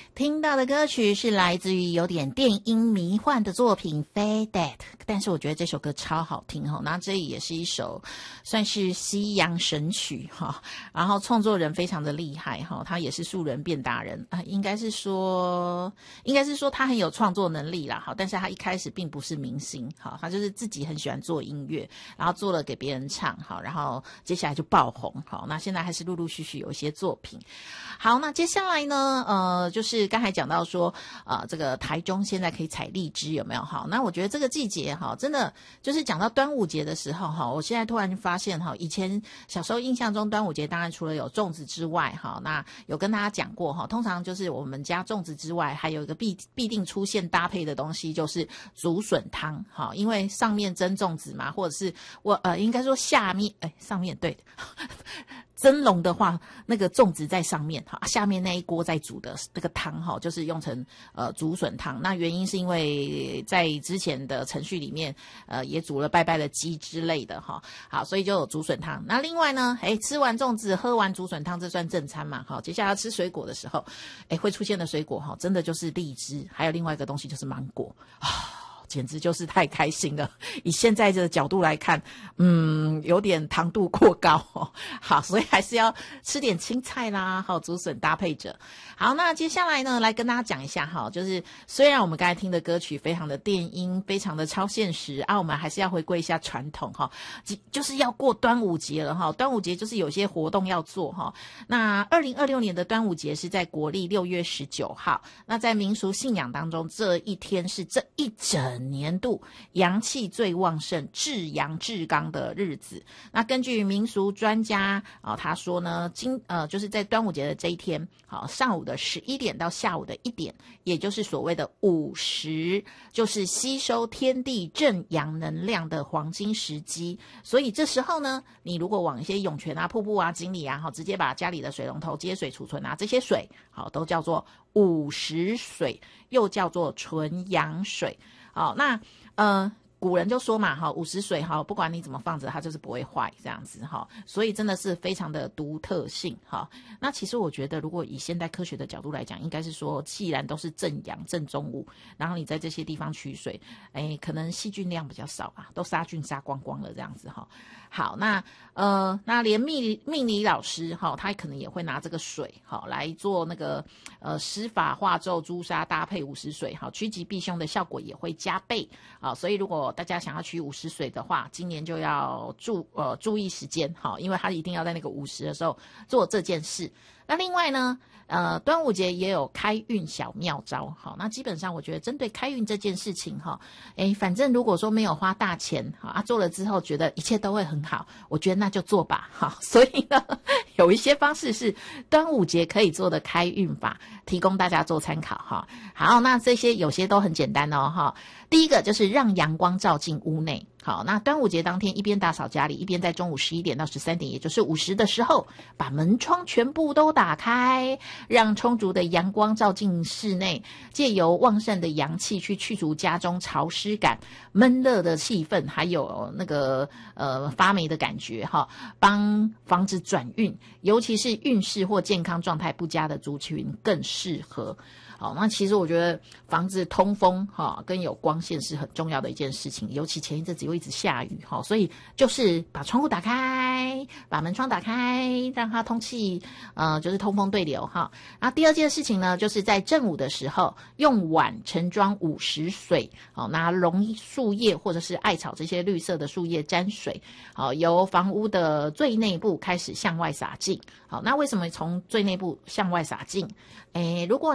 听到的歌曲是来自于有点电音迷幻的作品《Fade That》，但是我觉得这首歌超好听哈。那这也是一首算是西洋神曲哈，然后创作人非常的厉害哈，他也是素人变达人啊，应该是说他很有创作能力啦哈，但是他一开始并不是明星哈，他就是自己很喜欢做音乐，然后做了给别人唱哈，然后接下来就爆红哈。那现在还是陆陆续续有一些作品。好，那接下来呢就是刚才讲到说这个台中现在可以采荔枝有没有？好，那我觉得这个季节哈，真的就是讲到端午节的时候哈，我现在突然发现哈，以前小时候印象中端午节当然除了有粽子之外哈，那有跟大家讲过哈，通常就是我们家粽子之外还有一个必定出现搭配的东西就是竹笋汤哈，因为上面蒸粽子嘛，或者是应该说上面对蒸笼的话，那个粽子在上面哈，下面那一锅在煮的那个汤哈，就是用成竹笋汤。那原因是因为在之前的程序里面也煮了拜拜的鸡之类的哈，好，所以就有竹笋汤。那另外呢，吃完粽子喝完竹笋汤，这算正餐嘛？好，接下来要吃水果的时候，会出现的水果哈，真的就是荔枝，还有另外一个东西就是芒果啊。简直就是太开心了，以现在的角度来看有点糖度过高好，所以还是要吃点青菜啦，好，竹笋搭配着。好，那接下来呢来跟大家讲一下哈，就是虽然我们刚才听的歌曲非常的电音，非常的超现实我们还是要回归一下传统哈，就是要过端午节了哈，端午节就是有些活动要做哈。那2026年的端午节是在国历6月19号，那在民俗信仰当中，这一天是这一整年度阳气最旺盛、至阳至刚的日子。那根据民俗专家他说呢，就是在端午节的这一天，上午的11点到下午的1点，也就是所谓的午时，就是吸收天地正阳能量的黄金时机。所以这时候呢，你如果往一些涌泉啊、瀑布啊、井里啊，直接把家里的水龙头接水储存这些水都叫做午时水，又叫做纯阳水。好，那古人就说嘛午时水不管你怎么放着它就是不会坏这样子所以真的是非常的独特性那其实我觉得如果以现代科学的角度来讲，应该是说既然都是正阳正中午，然后你在这些地方取水可能细菌量比较少都杀菌杀光光了这样子好，那连命理老师他可能也会拿这个水来做那个施法化咒朱砂搭配午时水趋吉避凶的效果也会加倍所以如果大家想要取午时水的话，今年就要注意时间因为他一定要在那个午时的时候做这件事。那另外呢端午节也有开运小妙招那基本上我觉得针对开运这件事情反正如果说没有花大钱做了之后觉得一切都会很好，我觉得那就做吧所以呢有一些方式是端午节可以做的开运法，提供大家做参考好，那这些有些都很简单第一个就是让阳光照进屋内。好，那端午节当天一边打扫家里，一边在中午11点到13点，也就是午时的时候，把门窗全部都打开，让充足的阳光照进室内，借由旺盛的阳气去除家中潮湿感、闷热的气氛，还有那个发霉的感觉帮房子转运，尤其是运势或健康状态不佳的族群更适合。好，那其实我觉得房子通风跟有光线是很重要的一件事情，尤其前一阵子又一直下雨所以就是把窗户打开，把门窗打开，让它通气就是通风对流那第二件事情呢，就是在正午的时候用碗盛装午时水拿榕树叶或者是艾草这些绿色的树叶沾水由房屋的最内部开始向外洒进。好，那为什么从最内部向外洒进？如果